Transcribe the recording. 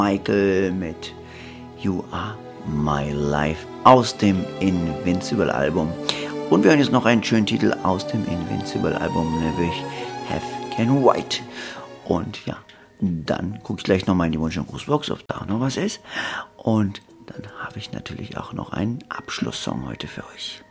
Michael mit You Are My Life aus dem Invincible Album. Und wir hören jetzt noch einen schönen Titel aus dem Invincible Album, nämlich Have Ken White. Und ja, dann gucke ich gleich nochmal in die Wunsch- und Grußbox, ob da noch was ist. Und dann habe ich natürlich auch noch einen Abschlusssong heute für euch.